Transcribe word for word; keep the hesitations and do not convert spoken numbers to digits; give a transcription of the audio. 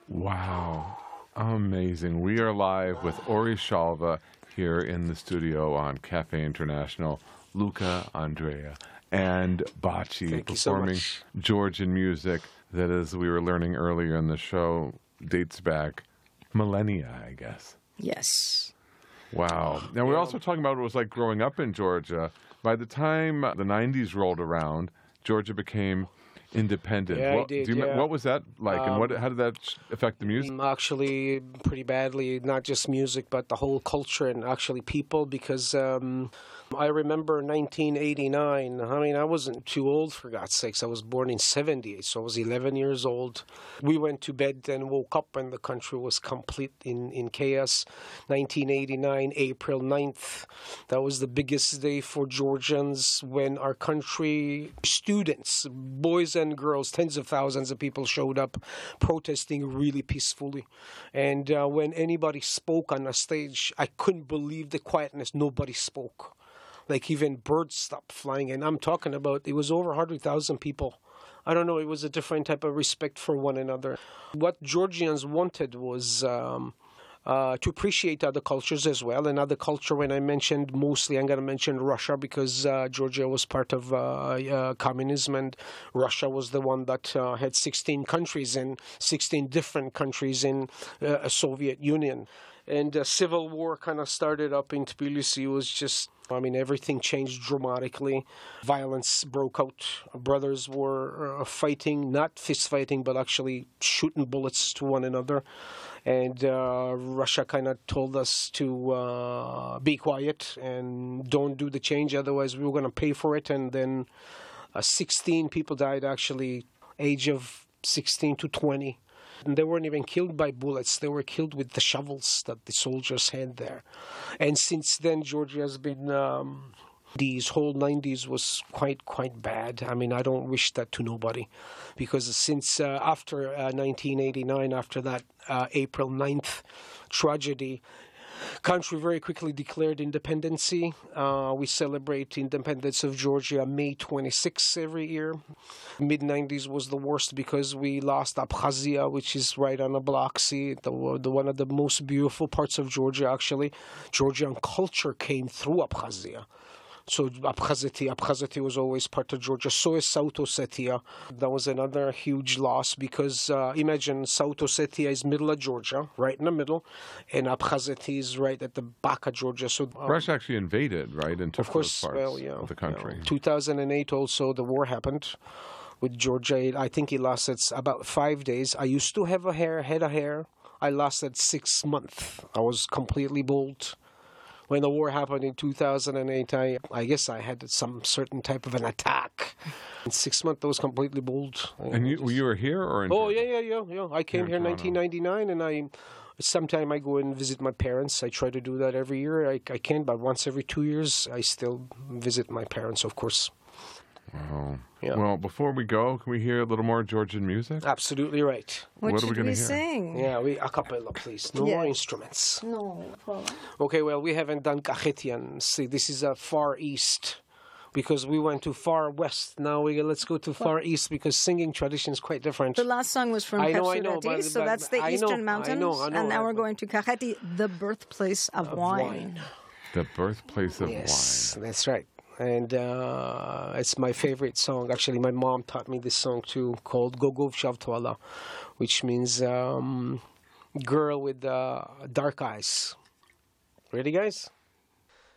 Wow. Amazing. We are live with Ori Shalva here in the studio on Cafe International. Luca, Andrea, and Baci Thank performing you so much. Georgian music that, as we were learning earlier in the show, dates back millennia, I guess. Yes. Wow. Now, we're also talking about what it was like growing up in Georgia. By the time the nineties rolled around, Georgia became independent. Yeah, I what, did, do you, yeah. what was that like, and what, Um, how did that affect the music? Um, Actually, pretty badly, not just music, but the whole culture and actually people, because um, I remember nineteen eighty-nine. I mean, I wasn't too old, for God's sakes. I was born in seventy-eight, so I was eleven years old. We went to bed and woke up and the country was complete in, in chaos. nineteen eighty-nine, April ninth, that was the biggest day for Georgians when our country, students, boys and girls, tens of thousands of people showed up protesting really peacefully. And uh, when anybody spoke on a stage, I couldn't believe the quietness. Nobody spoke. Like even birds stopped flying. And I'm talking about, it was over one hundred thousand people. I don't know, it was a different type of respect for one another. What Georgians wanted was um, uh, to appreciate other cultures as well. And other culture, when I mentioned mostly, I'm going to mention Russia because uh, Georgia was part of uh, uh, communism, and Russia was the one that uh, had sixteen countries and sixteen different countries in uh, a Soviet Union. And the civil war kind of started up in Tbilisi. It was just, I mean, everything changed dramatically. Violence broke out. Brothers were uh, fighting, not fist fighting, but actually shooting bullets to one another. And uh, Russia kind of told us to uh, be quiet and don't do the change, otherwise we were going to pay for it. And then uh, sixteen people died, actually, age of sixteen to twenty. And they weren't even killed by bullets. They were killed with the shovels that the soldiers had there. And since then, Georgia has been... Um, these whole nineties was quite, quite bad. I mean, I don't wish that to nobody. Because since uh, after uh, nineteen eighty-nine, after that uh, April ninth tragedy, country very quickly declared independency. Uh, we celebrate independence of Georgia May twenty-sixth every year. mid nineties was the worst because we lost Abkhazia, which is right on the Black Sea, the, the one of the most beautiful parts of Georgia, actually. Georgian culture came through Abkhazia. So Abkhazia, Abkhazia was always part of Georgia. So is South Ossetia. That was another huge loss because uh, imagine South Ossetia is middle of Georgia, right in the middle, and Abkhazia is right at the back of Georgia. So um, Russia actually invaded, right, and took of course, those parts well, yeah, of the country. Yeah. two thousand eight also, the war happened with Georgia. I think it lasted about five days. I used to have a hair, head of hair. I lasted six months. I was completely bald. When the war happened in two thousand eight, I, I guess I had some certain type of an attack. In six months, I was completely bald. And you, you were here or in Oh, Georgia? yeah, yeah, yeah, yeah. I came Here here in in nineteen ninety-nine, and I sometime I go and visit my parents. I try to do that every year. I, I can, but once every two years, I still visit my parents, of course. Wow. Yeah. Well, before we go, can we hear a little more Georgian music? Absolutely right. What, What are we should gonna we hear? sing? Yeah, we a cappella, please. No Yeah. more instruments. No problem. Okay, well, we haven't done Kahetian. See, this is a far east because we went to far west. Now we let's go to far east because singing tradition is quite different. The last song was from I know, I know, Kapsureti, but- so but- that's the I know, Eastern I Mountains. know, I know, and now I- we're going to Kaheti, the birthplace of, Of wine. wine. The birthplace of Yes, wine. that's right. And uh, it's my favorite song. Actually, my mom taught me this song too, called Gogov Shavtuala, which means um, girl with uh, dark eyes. Ready, guys?